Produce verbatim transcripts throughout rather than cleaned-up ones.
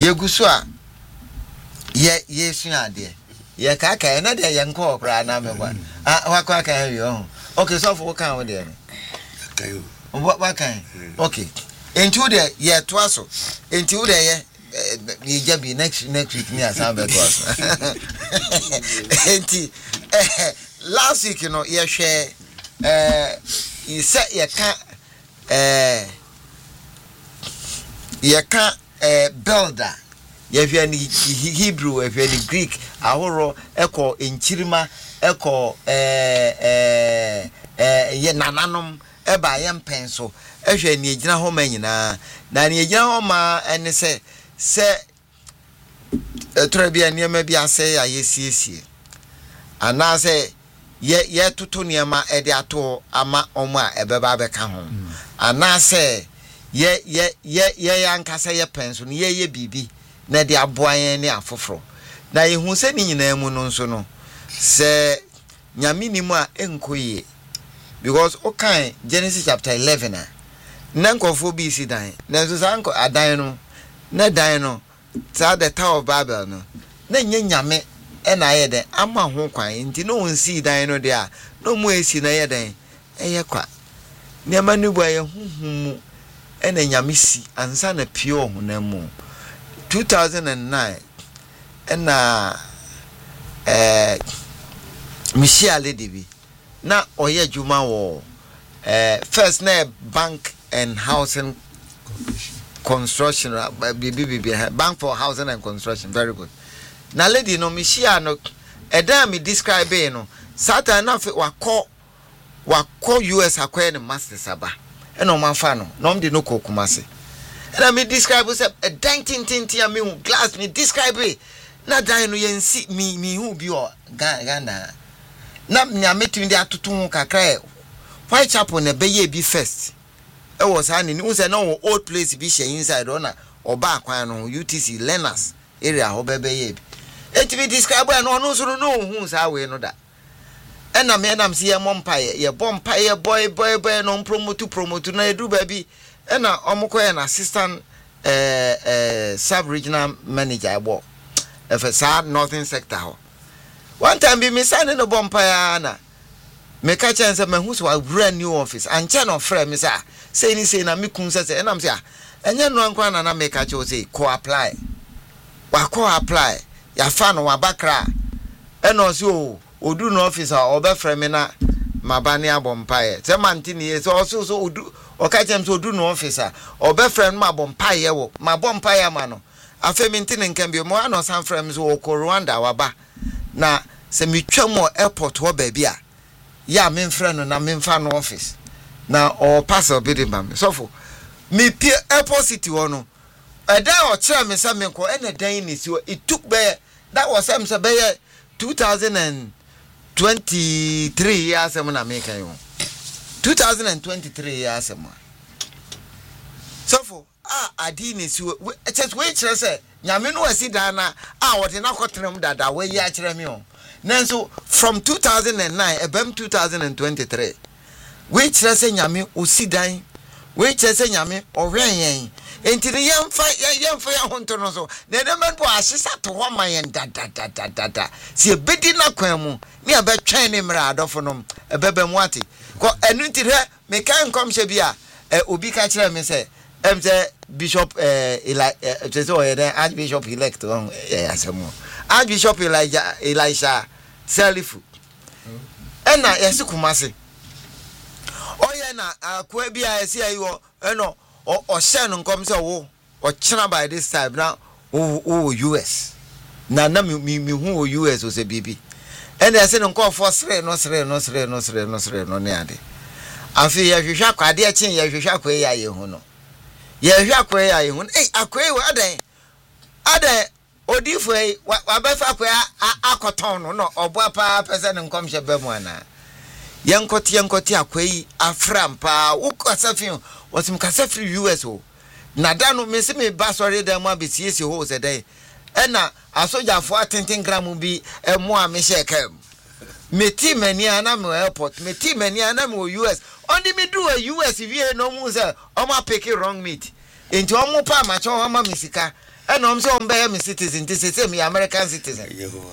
yeguso a ye yesu ade ye ka ka na de ye nko okra na me kwa ah wa kwa ka he oh okay so for kan wo de okay wa kan okay enti wo de ye to aso enti wo de ye ye jabi next next week ni asambe to aso enti last week no ye hwe eh isa ye ka eh ye ka eh builder ye hwe ni Hebrew ye hwe ni Greek ahoro eko enchirima eko eh eh eh ye nananom eba ye mpenso ehwe ni egina ho ma nyina na ni egina ho ma ene se se etrabia niema bi ase ya yesiesie ana se ye ye tutu niema ede ato ama omo a ebeba beka ho ana se ye ye ye ye yankasa ye penso ni ye ye bibi na de aboan ne afoforo na ye hu se ni nyina mu no nso no se nyame ni mu a enkoye because okay Genesis chapter eleven a na nkofo bi si dan na so sanko adan no na dan no sa the Tower of Babel no na nya nyame e na ye den ama ho kwan nti no wonsi dan no de a no mu esi na ye den eye kwa niama ni bo ye huhum e na nyame si ansa na pie ho na mu two thousand nine na eh Michelle Ledibi na oye juma wo eh first na bank and housing construction B B B bank for housing and construction very good na lady no Michelle no eda me describe e no satan na fe wakọ wakọ U S akọ ne master saba e no man fa no no de no kokumase na me describe say a dentin tintin am me glass me describe e na dan no yensi mi mi hu bi o Ghana na nya metu ndi atoto hu kakra Whitechapel na beye bi first e was ani ni unse na old place bi she inside ona oba akwan no U T C learners area ho bebeye bi enti bi describe no no so no hu sa we no da e na me na mse ye mompaye ye bompaye boy boy boy no promote promote na edu ba bi e na omokoye na assistant eh eh sub regional manager abo e for sa northern sector ho one time be me sign no bompaye na me ka chance me hu so a brand new office and chen of friend me say say ni say na me kun say say na me say enye no ankwa na na me ka che say co apply wa co apply ya fa no wa bakra e no say o odu no office a obe friend me na mabani abompaye say manti ni so so so odu o ka chem so odu no office a obe friend ma abompaye wo ma bompaye ma no afemi nti ne nkan bi mo ano san friend me so o ko Rwanda wa ba na se mi twamo airport wo ba bi a ya me friend no na me fa no office na o pass obedi mam so for me pie airport city wo no e da o kire me say me ko e na dan ni si it took be that was am say be two thousand twenty-three years am na me kan yo two thousand twenty-three years am so for ah adi ni si e just we kire say nyame no asi dan na ah wo de na kotrem dada we ya kire me o nanso from two thousand nine ebem two thousand twenty-three we kire say nyame osidan we kire say nyame ohwen yen enti ne yemfa yemfa ya honto no so na dem bo ahisa to ho mayen da da da da da si ebedi na kwan mu ne abetwen ne mra adofo no ebebem wate ko enu nti he me kan kom hye bia obi ka kire me say em say bishop eh Eli say so here archbishop elect on asemo archbishop Elijah Elisha Selifu ena yesi kumase oye na akwa bia yesi ayo eno o shen nkom say wo o china by this time na o U S na na mi mi hu o U S o se bibi ena yesi nkom for sre no sre no sre no sre no sre no ne ade afi ya hwehwa kwade a chen ya hwehwa kwa ya ye hu no ya hwehwa kwa ya ye hu eh akwa e wa dan adan odifo e wa befa kwa akoton no no obo pa pese ne nkom hye bemu ana yenkoti yenkoti akwa yi aframpa ukasafin wasim kasafri U S o na da no me se me ba sori da mu abesiesi ho se dai ena asojafo atenten gram bi emu a me hye kam me ti mani ana me airport me ti mani ana me U S only me do a U S vie no mu se o ma pick wrong meat enti o mu pa ma cho ma misika and I'm so be citizen this is me American citizen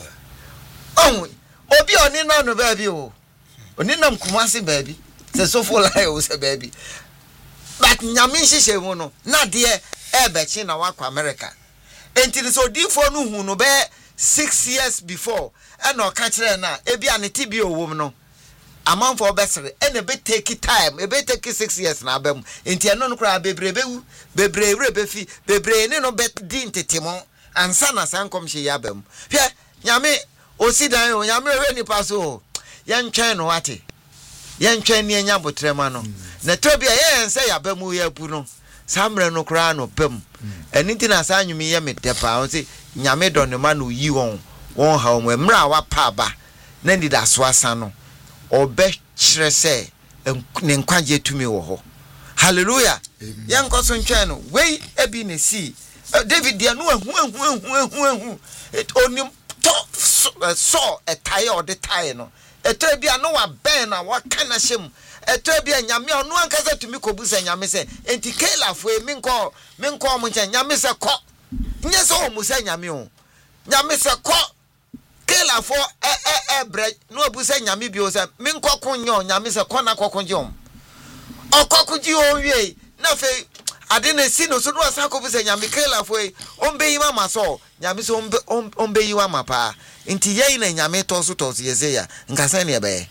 oh obi oni na no baby o oni nam Kumasi baby say so for lie o say baby but nyame hihye mu no na de e be chi na wakọ America enti so di for no hu no be six years before and o ka kire na e bia ne tibi owom no amount for besere and e be take time e be take six years na abam enti eno no kra bebrebe wu bebrebe befi bebre ne no be di ntetemo ansa na san kom hye yabam hwe nyame osidan o nyame we ni paso yen twen no ate yen twen ne nya botrema no na tobia yen se yabamu yapu no samre no kra no pem eniti na sa nwumi ye me depa o se nyame do ne ma no yi won won ha o mra wa pa ba na ndi da so asa no obe kire se ne nkwaje tumi wo ho hallelujah yen ko so ntwen no we ebi ne si David dia no ahu ahu ahu ahu ahu it onim to so a tie or the tie no eto bia no wa ben na wa kana hyem eto bia nyame ono ankasa tumi kobusa nyame se enti kela fo mi nko mi nko mo nche nyame se ko nye so o musa nyame o nyame se ko kela fo e e e bre no obusa nyame bi o se mi nko kunyo nyame se ko na kokunjom okokunji o wie na fe ade na si no so do asa kobusa nyame kela fo e ombe yi mama so nyame so ombe ombe yi wa mapa nti yei na nyame to so to yeze ya nkasa ne be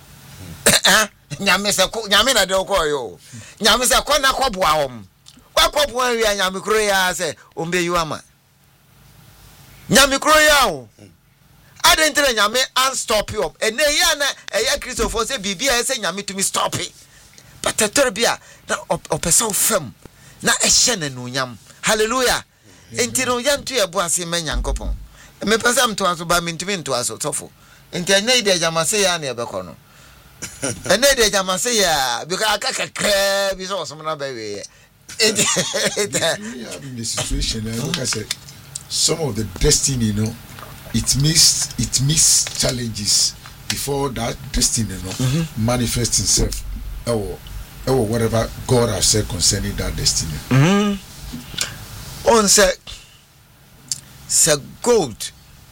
eh nyame se ko nyame na de ko yo nyame se ko na ko boa hom kwa ko boa wi nyame kro ya se ombe yi wa ma nyame kro ya o ade ntere nyame an stop you ene ya na eya Christopher se bibia se nyame to me stop it but terbia na opesa fam na ehye na no nyam hallelujah enti no yantu ye bo ase menyankopon me pesa mto aso ba mintimi mto aso tofo enti ene ide jamase ya na ebeko no ene ide jamase ya because akaka kre bi so so na ba we in the situation like I said some of the destiny you know it meets it meets challenges before that destiny you know mm-hmm. manifests itself or or whatever God has said concerning that destiny mm-hmm. on say se gold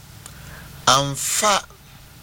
amfa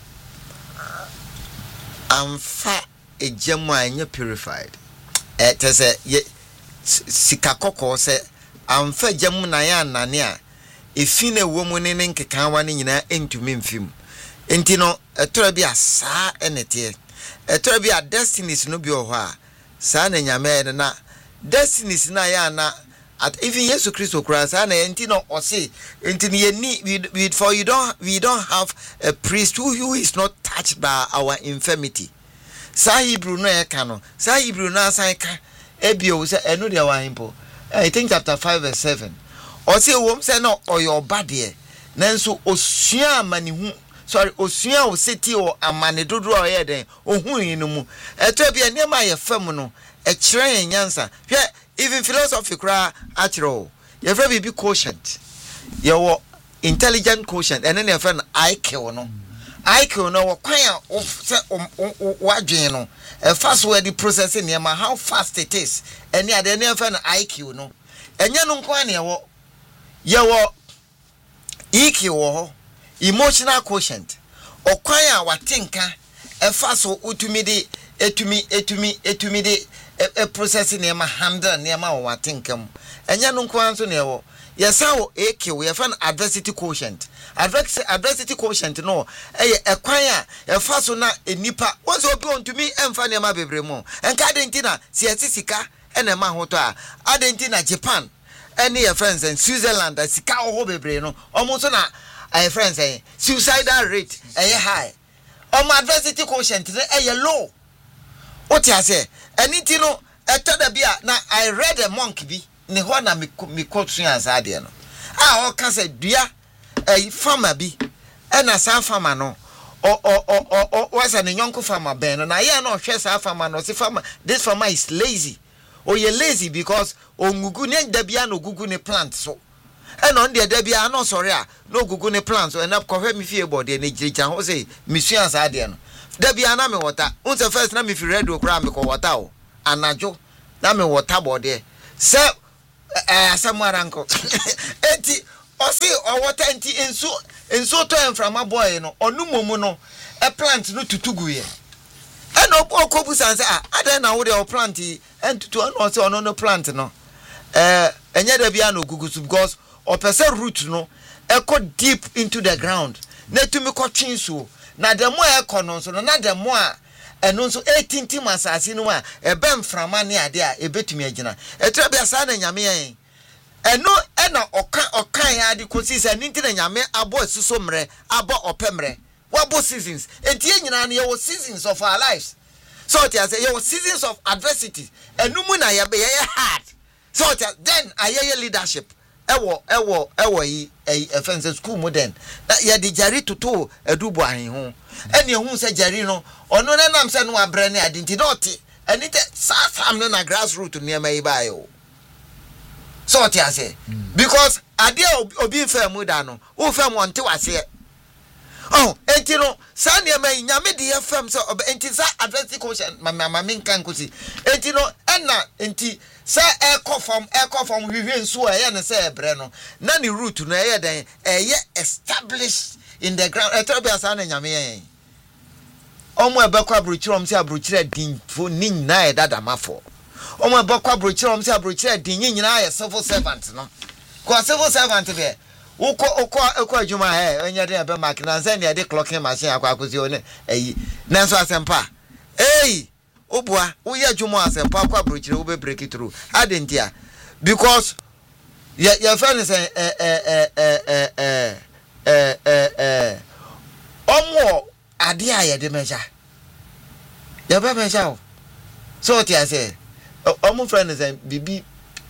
amfa ejemu anya purified et say sika kokko se amfa ejemu na ya nane a efine womu ne nkeka wa ne nyina entumi mfim enti no etora bi asa enete etora bi a destinies no bi oho a sa na nyame na destinies na ya na at even Jesus Christ Christ and enti no ose enti ye ni we for you don't we don't have a priest who, who is not touched by our infirmity sa Hebrew no e ka no sa Hebrew na san ka ebio se eno de wa himpo I think chapter five verse seven ose wom se no oyo bade nanso osua amani hu sorry osua o seti o amane dodo o ye den ohun yin no mu eto bia ne ma ye fam no e kire nyansa hwe even philosophy kra achiro ye fra bi quotient ye wo intelligent quotient and then ye fra I Q no I Q no wo kwan o se wadwen no e fast way the processing ne ma how fast it is any ade ne fra I Q no enye no kwan ne wo ye wo E Q wo emotional quotient o kwan a watenka e fast so utumi de etumi etumi etumi de a processing near my handle near my watinkum. And ya no kwanso ne wo. Yesa wo A Q we fan adversity quotient. Adversity quotient no. Eh e kwan a e fa so na enipa. Once obi on to me emfa ne ma bebre mo. Enka adentina si sika e na ma hoto a. Adentina Japan. Any your friends in Switzerland sika ho bebre no. Omo so na eh friends eh suicidal rate eh high. Omo adversity quotient eh low. What I say? Anything no, eto bia na I read a monk bi ne ho na me me kotun azade no. Ah o ka say dua eh farmer bi e na sa farmer no. O o o o was an yonko farmer ben no na ye na hwe sa farmer no say farmer this farmer is lazy. O ye lazy because ongugu ne da bia no gugu ne plant so. E no de da bia no sorry a no gugu ne plant so na ko hwe me fie body ne jiricha ho say me sua azade no. Debi ana me water. Unse first na me fi radio kra me ko water o. Anajo na me water body. Se eh asamara nko enti osi owota enti enso enso to enframa boy no onumomu no e plant no tutuguye and okobu sanse ah adan na wo de plant entutu no se ono no plant no eh enye da bia no gugusu because opese root no e go deep into the ground na tumi ko twinso na demo e kono so na demo a eno nso eighteen tim asase no a e bem frama ne ade a e betumi agina e tra bia sa na nyame yen eno ena oka okan ya ade kosi sa ninti na nyame abo asuso mre abo opemre wabo seasons entie nyina na ye seasons of our lives so it has ye seasons of adversity enumu na ye be ye hard so it then aye leadership ewo ewo ewo yi e fence school modern ye de jari toto edubo ahin ho ene ehun se jari no ono na nam se no abre ne ade nti doti eni te sam no na grassroots ne ma yi ba yo so it has because ade obi fam da no wo fam wonte wase oh enti no sa ne ma nyame de fam so enti sa adversity question mama mama nkan kosi enti no ena enti sa echo from echo from hwiwe nso e ye ne se ebre no na ni root no e ye den e ye established in the ground e tro bia sa na nyame yen omo ebekwa abrochirom se abrochire din fo ni nyina e dada mafo omo ebekwa abrochirom se abrochire din nyina ye civil servant no ko civil servant be uko uko uko adwuma he onye de be mark na nse ne de clocking machine akwa akosi one eyi nanso asempa eh obua wo ye adwuma asempa akwa brochire wo be break it through adentia because ye ye friend say eh eh eh eh eh eh eh eh omo ade a ye de measure ye be measure so what you say omo friend say bibi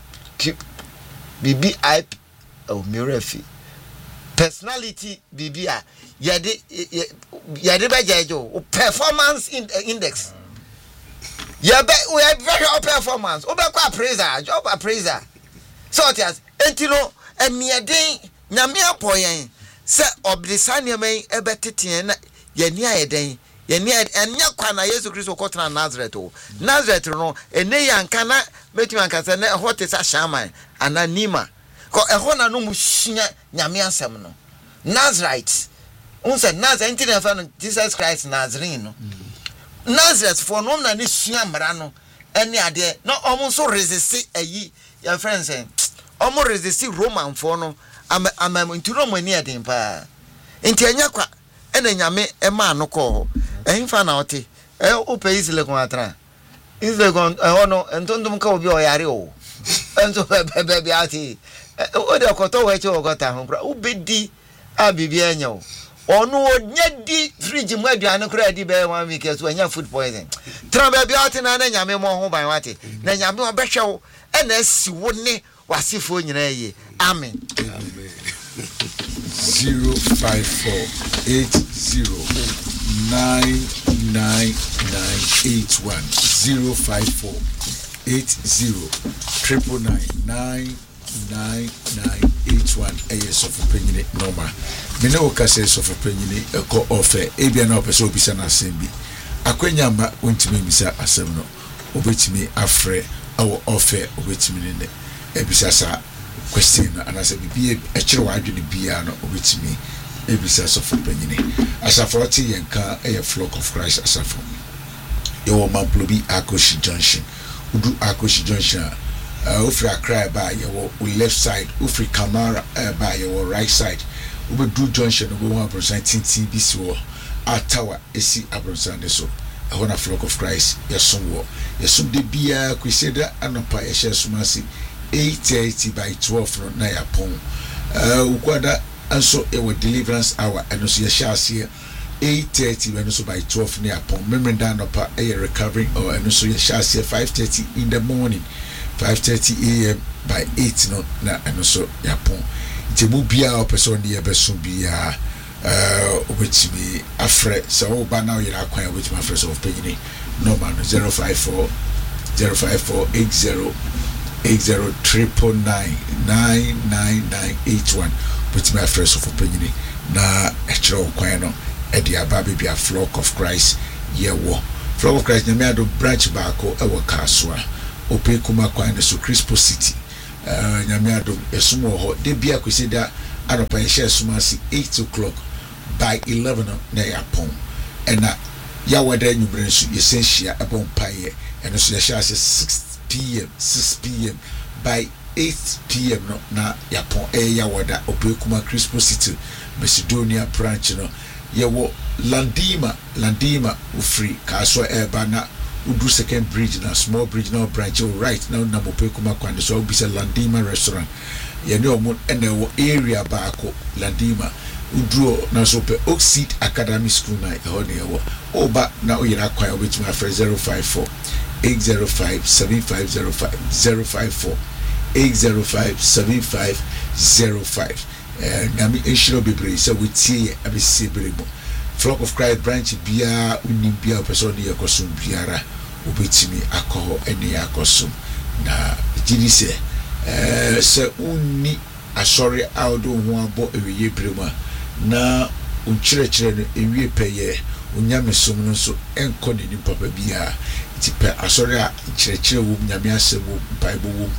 bibi I oh mirafi personality bibia yade yade be jejo performance index yabe we have very performance obe kwa appraiser job appraiser so it has entino emieden nyame apoyen se oblisane men ebeteten na yani ayeden yani enya kwa na Yesu Kristo kotana Nazareth o Nazareth no ene yanka na metumi anka se na hotesa shaman ananima ko ehona na no muhia nyame asem no Nazarite unse Nazarite ntine fa no Jesus Christ Nazarene no Nazareth for no na ne sua mra no ene ade no omo so resist ayi your friends say omo resist Roman for no am am nti Roman ni ade pa nti anya kwa ene nyame e ma no ko ehimfa na ote e o pe Israel kon atra Israel kon e ono entondum ka obi o yare o enzo be be be ati o de okoto we che ogota ho kra ubedi abibi anya o onu onya di fridge mu aduane kra di be one week so anya food poison tran be bia ati na na nyame mo ho ban wate na nyame obehwe wo e na asi wo ne wasifo nyina ye amen zero five four eight zero nine nine nine eight one zero five four eight zero triple nine nine nine nine eight one as of opinion normal me no ka say of opinion e ko offer e bia na opese obisa na asem bi akwanya ma wontimi bisa asem no obetimi afre awo offer obetimi ne e bisa sa question na anase bi e kire wa adwene bia no obetimi e bisa of opinion asafo ti yenka e flock of Christ asafo e wo Mamplobi Akoshi Junction udu Akoshi Junction uh, ufri Accra ba your left side, ufri Kamara uh, by your right side. Ube do junction ube one representing T B C or Atawa esi abrosan so. A hona flock of Christ yasum wo. Yasum de bia kweseda anopa yeshe sumasi eight thirty by twelve no na yapon. Uh ukwada anso ewo deliverance hour eno so yeshe ase eight thirty when so by twelve na yapon. Remember that anopa e recovering or eno so yeshe ase five thirty in the morning. five thirty a m by eight no na eno so yapon. Jemu bia o person de ebeso bia uh obetimi afre so ba na yira kwan obetimi afre so of page ni number no zero five four zero five four eight zero eight zero triple nine nine nine nine eight one obetimi afre so of page ni na ekiro kwan no e dia ba bia flock of Christ yewo flock of Christ na me ado branch baako e wo Kaswa ope kuma kwan so Crispo City uh, nyame adom esum wo ho de bia kwesi da anopa ye share sum asi eight o'clock by eleven na ya pon ena ya wada nyumre nso ye senhia ebon paye eno so ye share six p m six p m by eight p m no na ya pon e ya wada Opekuma Crispo City Macedonia branch no ye wo Landima Landima ufri kaso eba na udu second bridge na small bridge na branch right now na Opekuma kwande so obi se Landima restaurant ye ne omo ene wo area baako Landima udro na so pe Oxseed Academy School na e ho ne wo oba na oyira kwan obetuma afre zero five four eight zero five seven five zero five zero five four eight zero five seven five zero five eh ngami enshiro bebre se wetie abese berebo Flock of Christ branch bia unim bia person ye kosum biara obetimi akọ ene yakosum na gidi se eh se unni asori awdo ho abo ewiye brema na unchirechire no ewie peye unyame som no so enko ne nipa ba bia ti pe asori a chirechire wo nyame asebo bible wo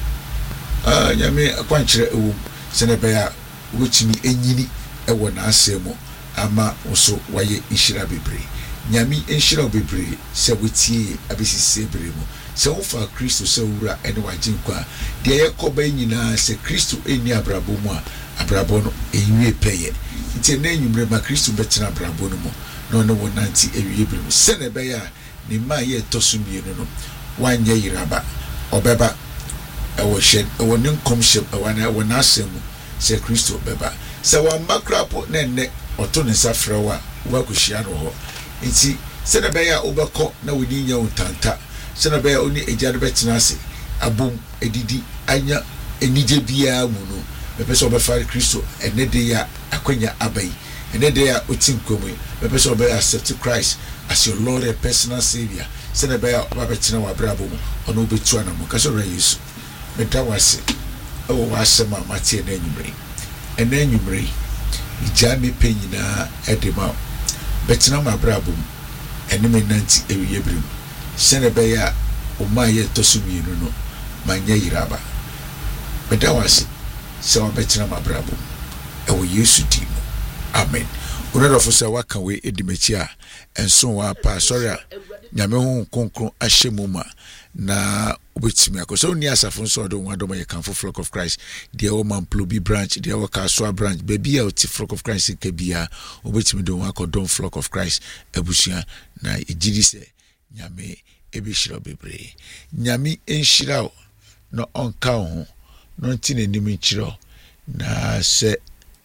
ah nyame akwanchire wo sene be ya wotimi enyini ewo na asemo ama oso waye inshira bebre nyami inshira bebre se wetie abisi sebre mu se wofa Kristo se wura ene wajinkwa de ye koba nyina se Kristo eni abrabo mu a abrabo no enwie peye nti na enyumre ma Kristo betena abrabo no mu no no wonanti ewie bebre mu se ne be ya ne ma ye tosumie no no wanye yiraba obeba ewo shed ewo ninkom shed ewana wona asemu se Kristo beba se wa makrapo na ne oto ne safrawa wa kuhia no ho nti se na be ya obekọ na woni nya untanta se na be ya oni ejade betena ase abom edidi anya enije bia mu no be so obefa Kristo ene de ya akwanya abai ene de ya otinkomu be so obe accept Christ as your Lord and personal savior se na be ya obetena wa brabo mu ono obetu anamu ka so ra Yesu meta wase ewo wasema matie na enyumre ene enyumre ijame penyina edema betena ma brabo ene menanti ewiye brim sene be ya o ma ye tosumienu no manya yiraba meta wase se wa betena ma brabo ewo Yesu dimo amen urero fo se waka we edimachi a enso wa pa sorry a nyame hu konkron ahyemu ma na obetimi akoso ni asafo nso do wadom ye kanfo Flock of Christ de o Mamplobi branch de o Kasoa branch baby a oti Flock of Christ ke bia obetimi do wakodom Flock of Christ abusua na ejidi se nyame ebishira bebre nyame enshira no onka ho no ntine nim nchiro na se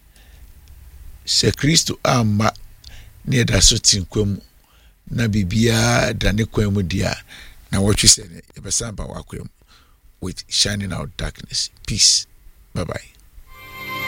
se Kristo amma ne da so tinkwam na bibia da ne kwam dia na watch you say, with shining out darkness. Peace. Bye bye.